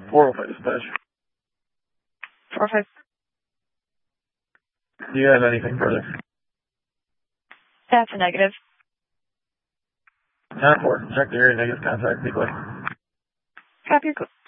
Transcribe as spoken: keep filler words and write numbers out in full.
four oh five dispatch. four five. Do you have anything further? That's a negative. nine four, check the area, negative contact, be quick. Copy your code.